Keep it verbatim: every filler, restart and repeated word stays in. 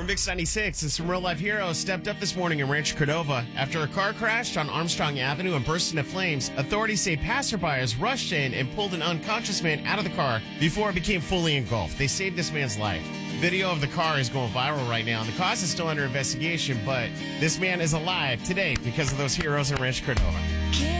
from Mix ninety-six, and some real-life heroes stepped up this morning in Rancho Cordova. After a car crashed on Armstrong Avenue and burst into flames, authorities say passerbyers rushed in and pulled an unconscious man out of the car before it became fully engulfed. They saved this man's life. Video of the car is going viral right now, and the cause is still under investigation, but this man is alive today because of those heroes in Rancho Cordova.